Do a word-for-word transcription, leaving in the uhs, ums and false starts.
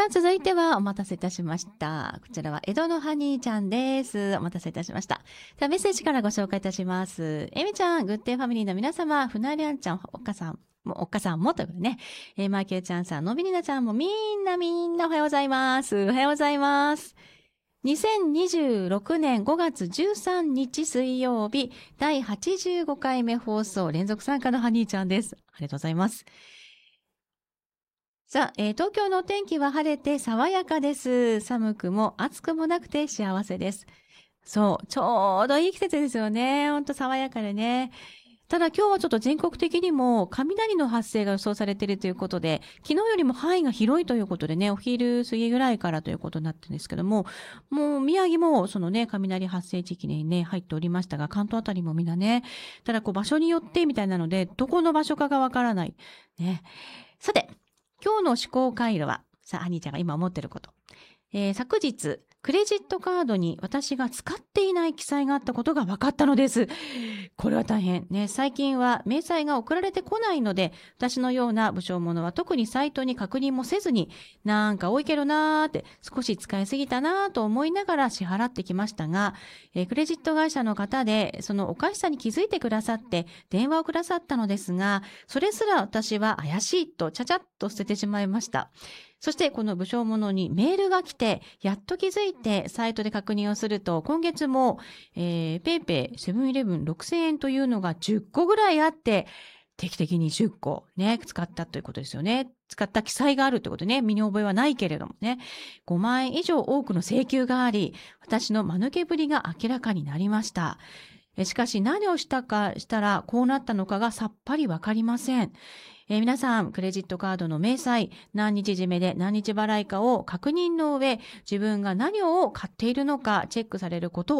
さあ、続いてはお待たせいたしました。こちらは江戸のハニーちゃんです。お待たせいたしました。ではメッセージからご紹介いたします。えみちゃん、グッデイファミリーの皆様、ふなりゃんちゃん、おっかさん、もおっかさんもということでね。えー、マイケルちゃんさん、のびりなちゃんもみんなみんなおはようございます。おはようございます。にせんにじゅうろくねんごがつじゅうさんにち水曜日、だいはちじゅうごかいめ放送、連続参加のハニーちゃんです。ありがとうございます。さあ、えー、東京のお天気は晴れて爽やかです。寒くも暑くもなくて幸せです。そう、ちょうどいい季節ですよね。ほんと爽やかでね。ただ今日はちょっと全国的にも雷の発生が予想されているということで、昨日よりも範囲が広いということでね、お昼過ぎぐらいからということになってるんですけども、もう宮城もそのね、雷発生時期にね、入っておりましたが、関東あたりもみんなね、ただこう場所によってみたいなので、どこの場所かがわからない。ね。さて、今日の思考回路は、さあ、アニーちゃんが今思ってること。えー、昨日、クレジットカードに私が使っていない記載があったことが分かったのです。これは大変。ね、最近は明細が送られてこないので、私のような武将者は特にサイトに確認もせずに、なんか多いけどなーって、少し使いすぎたなーと思いながら支払ってきましたが、えー、クレジット会社の方で、そのおかしさに気づいてくださって、電話をくださったのですが、それすら私は怪しいと、ちゃちゃっと捨ててしまいました。そしてこの武将者にメールが来て、やっと気づいてサイトで確認をすると、今月も、えー、ペイペイセブンイレブンろくせんえんというのがじゅっこぐらいあって、定期的にじゅっこね、使ったということですよね。使った記載があるということね、身に覚えはないけれどもね。ごまんえん以上多くの請求があり、私の間抜けぶりが明らかになりました。しかし何をしたかしたらこうなったのかがさっぱりわかりません。えー、皆さん、クレジットカードの明細、何日締めで何日払いかを確認の上、自分が何を買っているのかチェックされることを